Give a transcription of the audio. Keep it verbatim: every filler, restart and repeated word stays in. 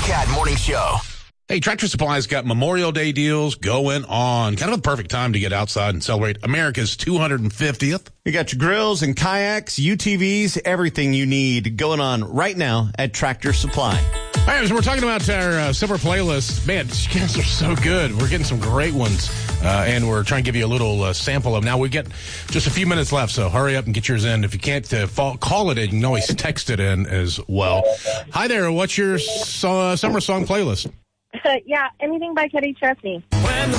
Cat Morning Show. Hey, Tractor Supply's got Memorial Day deals going on. Kind of a perfect time to get outside and celebrate America's two hundred fiftieth. You got your grills and kayaks, U T Vs, everything you need going on right now at Tractor Supply. All right, so we're talking about our uh, summer playlist. Man, these guys are so good. We're getting some great ones, uh, and we're trying to give you a little uh, sample of them. Now, we get just a few minutes left, so hurry up and get yours in. If you can't uh, fall, call it in, you can always text it in as well. Hi there, what's your so, uh, summer song playlist? yeah, anything by Kenny Chesney.